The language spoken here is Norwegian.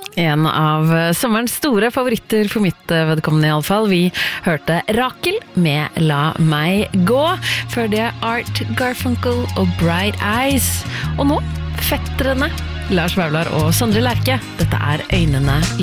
En av sommerens store favoritter for mitt vedkommende i alle fall. Vi hørte Rakel med La meg gå, før det Art Garfunkel og Bright Eyes. Og nå, fetterne Lars Vaular og Sondre Lerche. Dette Øynene